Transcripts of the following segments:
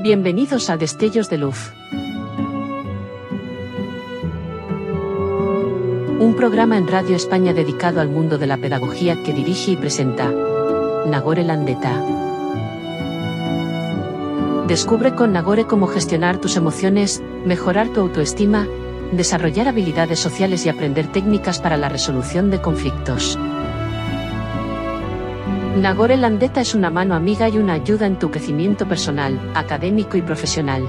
Bienvenidos a Destellos de Luz. Un programa en Radio España dedicado al mundo de la pedagogía que dirige y presenta Nagore Landeta. Descubre con Nagore cómo gestionar tus emociones, mejorar tu autoestima, desarrollar habilidades sociales y aprender técnicas para la resolución de conflictos. Nagore Landeta es una mano amiga y una ayuda en tu crecimiento personal, académico y profesional.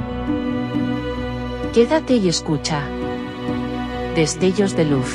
Quédate y escucha. Destellos de Luz.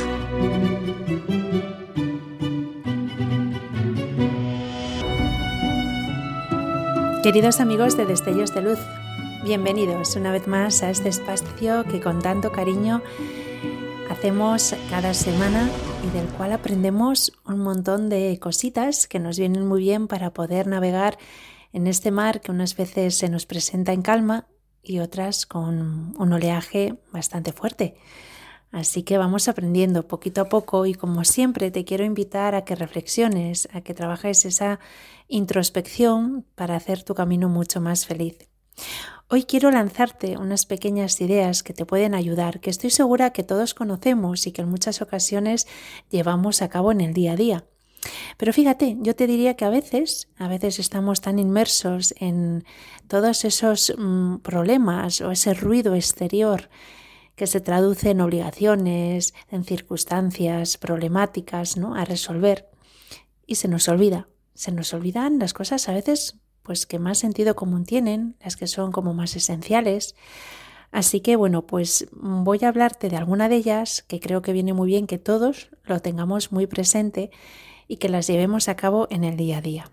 Queridos amigos de Destellos de Luz, bienvenidos una vez más a este espacio que con tanto cariño hacemos cada semana y del cual aprendemos un montón de cositas que nos vienen muy bien para poder navegar en este mar que unas veces se nos presenta en calma y otras con un oleaje bastante fuerte. Así que vamos aprendiendo poquito a poco y como siempre te quiero invitar a que reflexiones, a que trabajes esa introspección para hacer tu camino mucho más feliz. Hoy quiero lanzarte unas pequeñas ideas que te pueden ayudar, que estoy segura que todos conocemos y que en muchas ocasiones llevamos a cabo en el día a día. Pero fíjate, yo te diría que a veces estamos tan inmersos en todos esos problemas o ese ruido exterior que se traduce en obligaciones, en circunstancias problemáticas, ¿no?, a resolver. Y se nos olvidan las cosas a veces pues que más sentido común tienen, las que son como más esenciales. Así que pues voy a hablarte de alguna de ellas que creo que viene muy bien que todos lo tengamos muy presente y que las llevemos a cabo en el día a día.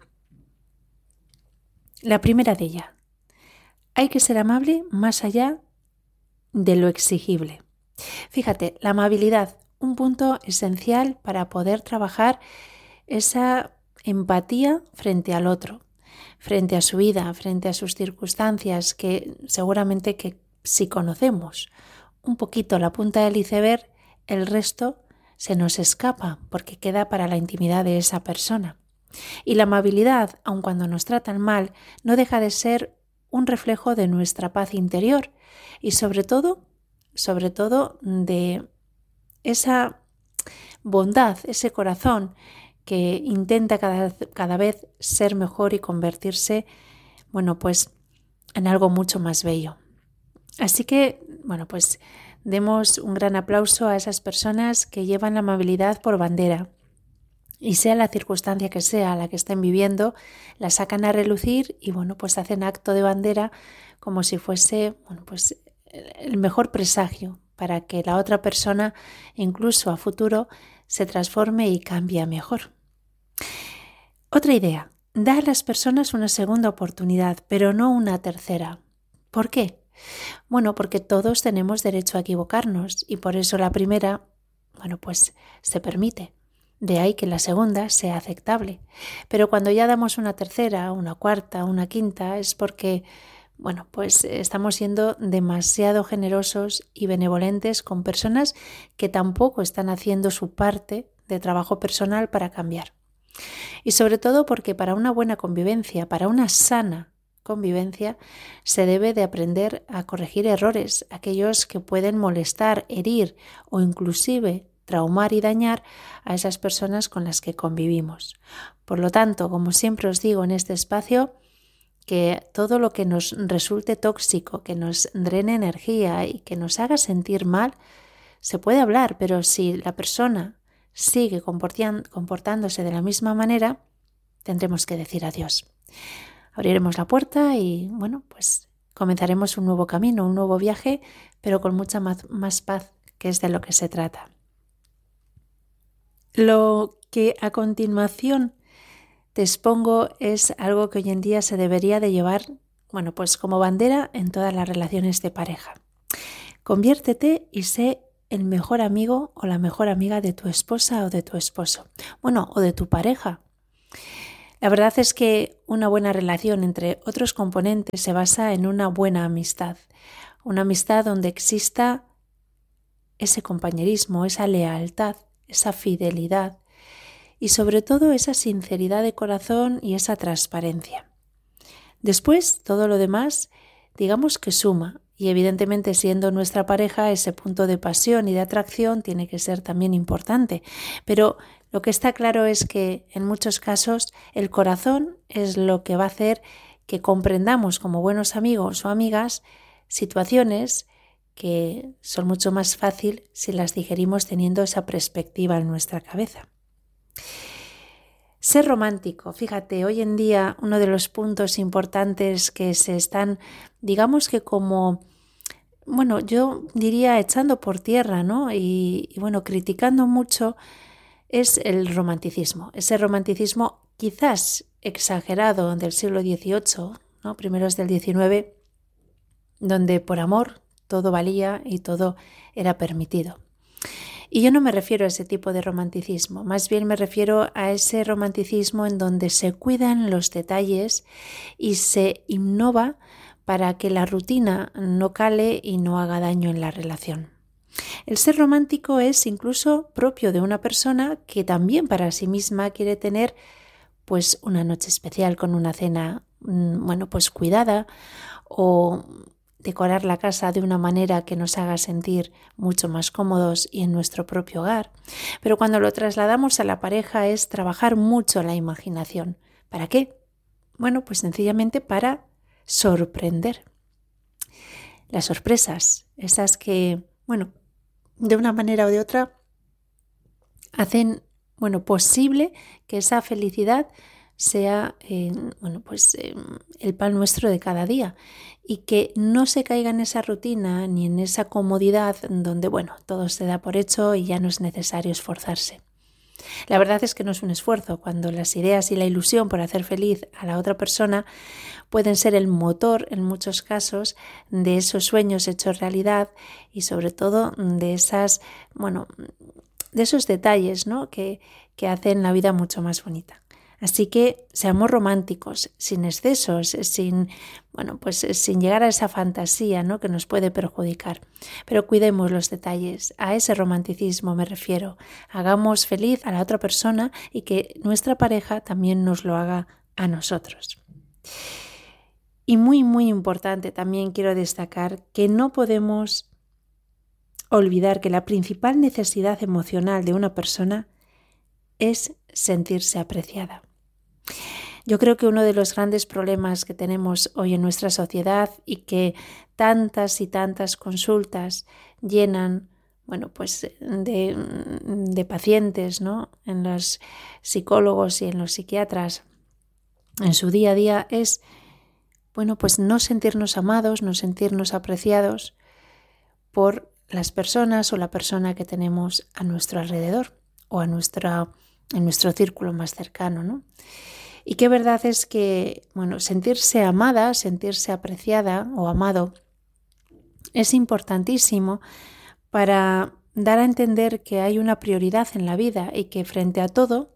La primera de ellas, hay que ser amable más allá de lo exigible. Fíjate, la amabilidad, un punto esencial para poder trabajar esa empatía frente al otro, frente a su vida, frente a sus circunstancias, que seguramente que si conocemos un poquito la punta del iceberg, el resto se nos escapa porque queda para la intimidad de esa persona. Y la amabilidad, aun cuando nos tratan mal, no deja de ser un reflejo de nuestra paz interior y sobre todo de esa bondad, ese corazón que intenta cada vez ser mejor y convertirse, en algo mucho más bello. Así que, demos un gran aplauso a esas personas que llevan la amabilidad por bandera y sea la circunstancia que sea la que estén viviendo, la sacan a relucir y, hacen acto de bandera como si fuese, el mejor presagio para que la otra persona, incluso a futuro, se transforme y cambie mejor. Otra idea, da a las personas una segunda oportunidad, pero no una tercera. ¿Por qué? Porque todos tenemos derecho a equivocarnos y por eso la primera, se permite. De ahí que la segunda sea aceptable. Pero cuando ya damos una tercera, una cuarta, una quinta, es porque estamos siendo demasiado generosos y benevolentes con personas que tampoco están haciendo su parte de trabajo personal para cambiar. Y sobre todo porque para una buena convivencia, para una sana convivencia, se debe de aprender a corregir errores, aquellos que pueden molestar, herir o inclusive traumar y dañar a esas personas con las que convivimos. Por lo tanto, como siempre os digo en este espacio, que todo lo que nos resulte tóxico, que nos drene energía y que nos haga sentir mal, se puede hablar, pero si la persona sigue comportándose de la misma manera, tendremos que decir adiós. Abriremos la puerta y comenzaremos un nuevo camino, un nuevo viaje, pero con mucha más paz, que es de lo que se trata. Lo que a continuación te expongo es algo que hoy en día se debería de llevar, como bandera en todas las relaciones de pareja. Conviértete y sé el mejor amigo o la mejor amiga de tu esposa o de tu esposo, o de tu pareja. La verdad es que una buena relación entre otros componentes se basa en una buena amistad, una amistad donde exista ese compañerismo, esa lealtad, esa fidelidad y sobre todo esa sinceridad de corazón y esa transparencia. Después, todo lo demás, digamos que suma. Y evidentemente, siendo nuestra pareja, ese punto de pasión y de atracción tiene que ser también importante. Pero lo que está claro es que en muchos casos el corazón es lo que va a hacer que comprendamos como buenos amigos o amigas situaciones que son mucho más fácil si las digerimos teniendo esa perspectiva en nuestra cabeza. Ser romántico, fíjate, hoy en día uno de los puntos importantes que se están, digamos que como, yo diría echando por tierra, ¿no? Y criticando mucho es el romanticismo. Ese romanticismo quizás exagerado del siglo XVIII, ¿no? Primeros del XIX, donde por amor todo valía y todo era permitido. Y yo no me refiero a ese tipo de romanticismo, más bien me refiero a ese romanticismo en donde se cuidan los detalles y se innova para que la rutina no cale y no haga daño en la relación. El ser romántico es incluso propio de una persona que también para sí misma quiere tener pues una noche especial con una cena cuidada, o decorar la casa de una manera que nos haga sentir mucho más cómodos y en nuestro propio hogar. Pero cuando lo trasladamos a la pareja es trabajar mucho la imaginación. ¿Para qué? Pues sencillamente para sorprender. Las sorpresas, esas que, de una manera o de otra, hacen posible que esa felicidad sea el pan nuestro de cada día y que no se caiga en esa rutina ni en esa comodidad donde todo se da por hecho y ya no es necesario esforzarse. La verdad es que no es un esfuerzo cuando las ideas y la ilusión por hacer feliz a la otra persona pueden ser el motor en muchos casos de esos sueños hechos realidad y sobre todo de esos detalles, ¿no? que hacen la vida mucho más bonita. Así que seamos románticos, sin excesos, sin llegar a esa fantasía, ¿no? que nos puede perjudicar. Pero cuidemos los detalles, a ese romanticismo me refiero. Hagamos feliz a la otra persona y que nuestra pareja también nos lo haga a nosotros. Y muy, muy importante, también quiero destacar que no podemos olvidar que la principal necesidad emocional de una persona es sentirse apreciada. Yo creo que uno de los grandes problemas que tenemos hoy en nuestra sociedad y que tantas y tantas consultas llenan de pacientes, ¿no? En los psicólogos y en los psiquiatras en su día a día es no sentirnos amados, no sentirnos apreciados por las personas o la persona que tenemos a nuestro alrededor o en nuestro círculo más cercano, ¿no? Y qué verdad es que, sentirse amada, sentirse apreciada o amado es importantísimo para dar a entender que hay una prioridad en la vida y que frente a todo,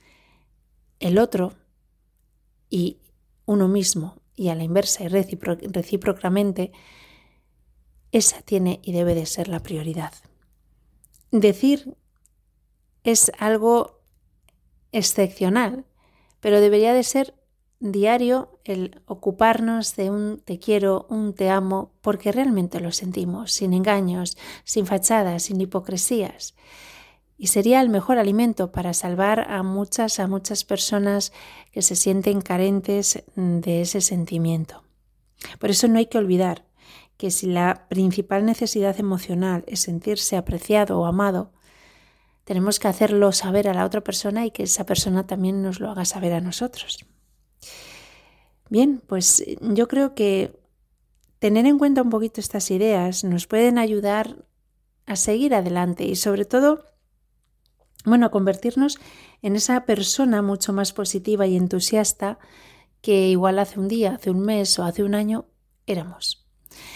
el otro y uno mismo y a la inversa y recíprocamente, esa tiene y debe de ser la prioridad. Decir es algo excepcional, pero debería de ser diario el ocuparnos de un te quiero, un te amo, porque realmente lo sentimos, sin engaños, sin fachadas, sin hipocresías. Y sería el mejor alimento para salvar a muchas personas que se sienten carentes de ese sentimiento. Por eso no hay que olvidar que si la principal necesidad emocional es sentirse apreciado o amado, tenemos que hacerlo saber a la otra persona y que esa persona también nos lo haga saber a nosotros. Bien, pues yo creo que tener en cuenta un poquito estas ideas nos pueden ayudar a seguir adelante y sobre todo, a convertirnos en esa persona mucho más positiva y entusiasta que igual hace un día, hace un mes o hace un año éramos.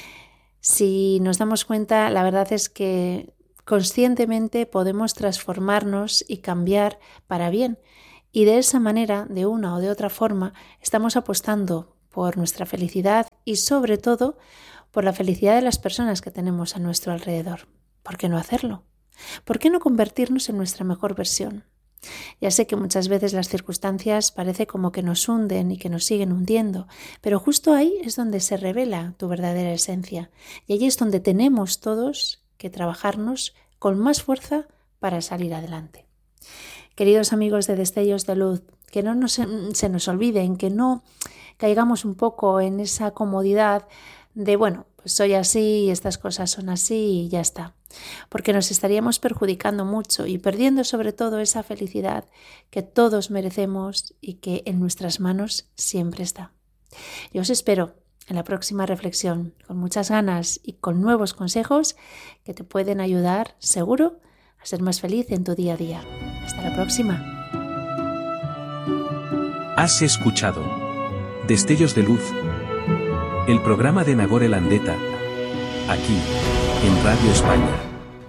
Si nos damos cuenta, la verdad es que conscientemente podemos transformarnos y cambiar para bien y de esa manera, de una o de otra forma, estamos apostando por nuestra felicidad y sobre todo por la felicidad de las personas que tenemos a nuestro alrededor. ¿Por qué no hacerlo? ¿Por qué no convertirnos en nuestra mejor versión? Ya sé que muchas veces las circunstancias parece como que nos hunden y que nos siguen hundiendo, pero justo ahí es donde se revela tu verdadera esencia y allí es donde tenemos todos que trabajarnos con más fuerza para salir adelante. Queridos amigos de Destellos de Luz, que no se nos olviden, que no caigamos un poco en esa comodidad de, bueno, pues soy así y estas cosas son así y ya está. Porque nos estaríamos perjudicando mucho y perdiendo sobre todo esa felicidad que todos merecemos y que en nuestras manos siempre está. Yo os espero en la próxima reflexión con muchas ganas y con nuevos consejos que te pueden ayudar, seguro, a ser más feliz en tu día a día. Hasta la próxima. Has escuchado Destellos de Luz, el programa de Nagore Landeta, aquí, en Radio España.